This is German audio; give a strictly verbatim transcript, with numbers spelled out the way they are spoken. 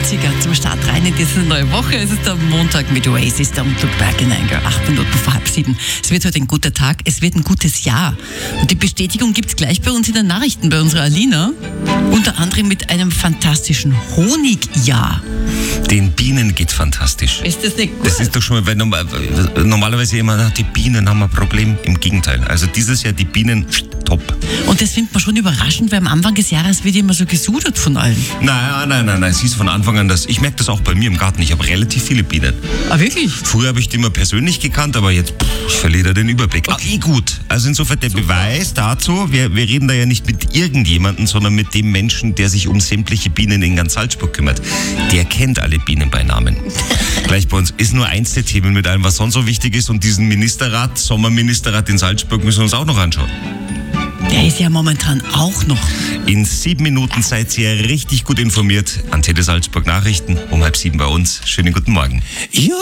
neunziger zum Start rein in diese neue Woche. Es ist der Montag mit Oasis, der Look Back in Anger, acht Minuten vor halb sieben. Es wird heute ein guter Tag, es wird ein gutes Jahr. Und die Bestätigung gibt es gleich bei uns in den Nachrichten, bei unserer Alina. Unter anderem mit einem fantastischen Honigjahr. Den Bienen geht fantastisch. Ist das nicht gut? Das ist doch schon mal, weil normal, normalerweise immer, die Bienen haben ein Problem. Im Gegenteil. Also dieses Jahr die Bienen, top. Und das findet man schon überraschend, weil am Anfang des Jahres wird immer so gesudert von allen. Nein, nein, nein, nein. Es hieß von Anfang an, dass ich merke das auch bei mir im Garten. Ich habe relativ viele Bienen. Ah, wirklich? Früher habe ich die immer persönlich gekannt, aber jetzt pff, ich verliere den Überblick. Okay. Ah, eh gut. Also insofern der Super. Beweis dazu, wir, wir reden da ja nicht mit irgendjemandem, sondern mit dem Menschen, der sich um sämtliche Bienen in ganz Salzburg kümmert. Der kennt alle Bienen bei Namen. Gleich bei uns ist nur eins der Themen mit allem, was sonst so wichtig ist. Und diesen Ministerrat, Sommerministerrat in Salzburg müssen wir uns auch noch anschauen. Der ist ja momentan auch noch. In sieben Minuten seid ihr richtig gut informiert. Antenne Salzburg Nachrichten um halb sieben bei uns. Schönen guten Morgen. Ja.